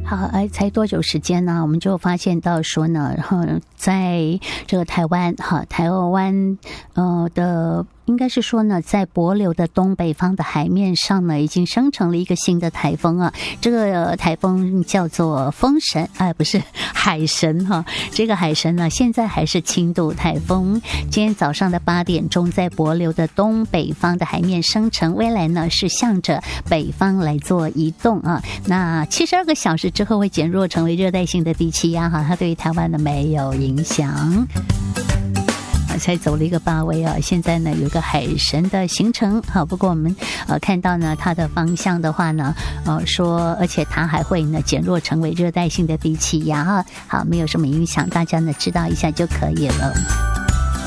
好，才多久时间呢？我们就发现到说呢，然后在这个台湾的。应该是说呢，在帛琉的东北方的海面上呢，已经生成了一个新的台风啊。这个台风叫做风神，不是海神哈。这个海神呢，现在还是轻度台风。今天早上的8点钟，在帛琉的东北方的海面生成，未来呢是向着北方来做移动啊。那72个小时之后会减弱成为热带性的低气压哈，它对于台湾呢没有影响。才走了一个8位啊，现在呢有个海神的形成。好，不过我们看到呢它的方向的话呢，说而且它还会呢减弱成为热带性的低气压啊。好，没有什么影响，大家呢知道一下就可以了。